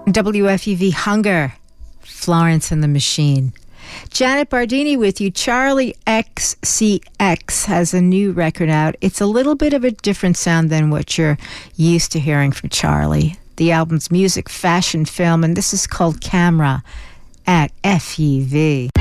WFUV Hunger, Florence and the Machine. Janet Bardini with you. Charlie XCX has a new record out. It's a little bit of a different sound than what you're used to hearing from Charlie. The album's music, fashion, film, and this is called Camera at FUV.